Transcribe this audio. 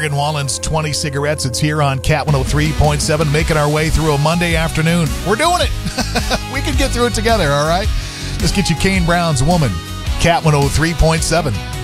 Morgan Wallen's 20 Cigarettes. It's here on Cat 103.7, making our way through a Monday afternoon. We're doing it. We can get through it together, all right? Let's get you Kane Brown's Woman, Cat 103.7.